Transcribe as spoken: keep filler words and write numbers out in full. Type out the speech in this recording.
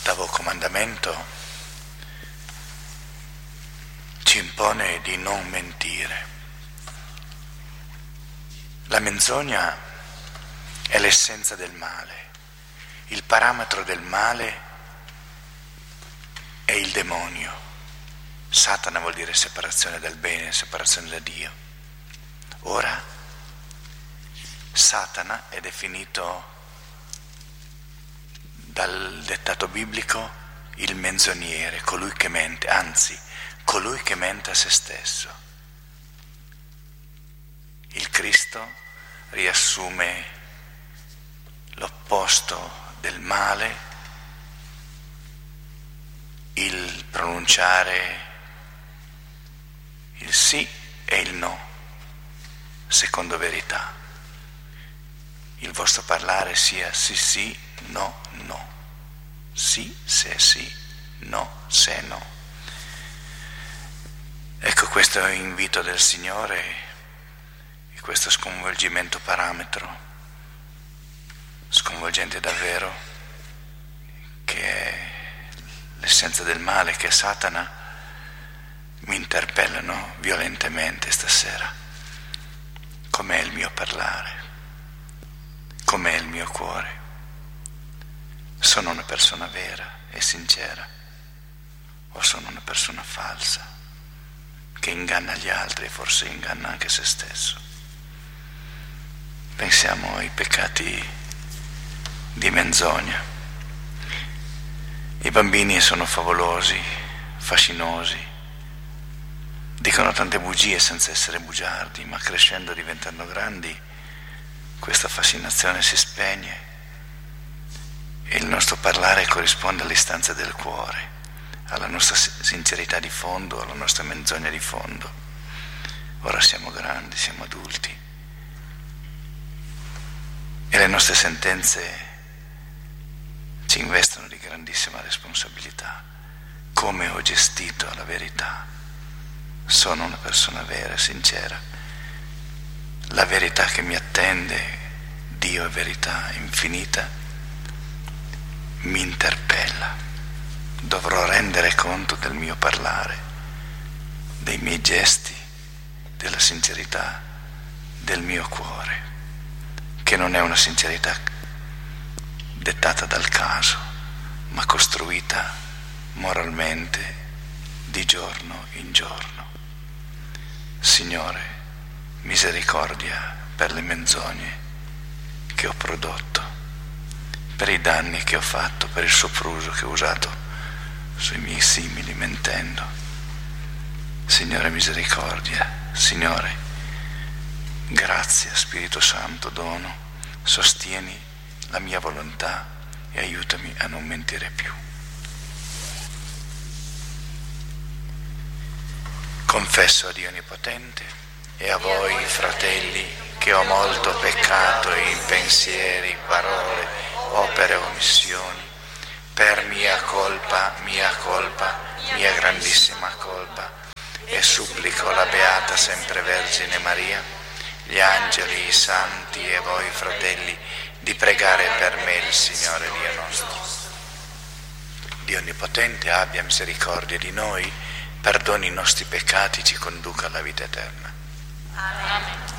l'ottavo comandamento ci impone di non mentire. La menzogna è l'essenza del male, il parametro del male è il demonio. Satana vuol dire separazione dal bene, separazione da Dio. Ora, Satana è definito dal dettato biblico il menzognere, colui che mente, anzi, colui che mente a se stesso. Il Cristo riassume l'opposto del male, il pronunciare il sì e il no, secondo verità. Il vostro parlare sia sì sì, no no, sì se sì, no se no. Ecco, questo è l'invito del Signore e questo sconvolgimento parametro, sconvolgente davvero, che è l'essenza del male, che è Satana, mi interpellano violentemente stasera. Com'è il mio parlare? Com'è il mio cuore? Sono una persona vera e sincera o sono una persona falsa che inganna gli altri e forse inganna anche se stesso? Pensiamo ai peccati di menzogna. I bambini sono favolosi, fascinosi, dicono tante bugie senza essere bugiardi, ma crescendo, diventando grandi, questa fascinazione si spegne e il nostro parlare corrisponde all'istanza del cuore, alla nostra sincerità di fondo, alla nostra menzogna di fondo. Ora siamo grandi, siamo adulti e le nostre sentenze ci investono di grandissima responsabilità. Come ho gestito la verità? Sono una persona vera e sincera? La verità che mi attende, Dio è verità infinita, mi interpella. Dovrò rendere conto del mio parlare, dei miei gesti, della sincerità del mio cuore, che non è una sincerità dettata dal caso, ma costruita moralmente di giorno in giorno. Signore, misericordia per le menzogne che ho prodotto, per i danni che ho fatto, per il sopruso che ho usato sui miei simili mentendo. Signore, misericordia. Signore, grazia, Spirito Santo, dono, sostieni la mia volontà e aiutami a non mentire più. Confesso a Dio Onnipotente e a voi, fratelli, che ho molto peccato in pensieri, parole, opere o omissioni, per mia colpa, mia colpa, mia grandissima colpa, e supplico la Beata Sempre Vergine Maria, gli angeli, i santi e voi, fratelli, di pregare per me il Signore Dio nostro. Dio Onnipotente abbia misericordia di noi, perdoni i nostri peccati, ci conduca alla vita eterna. Amen.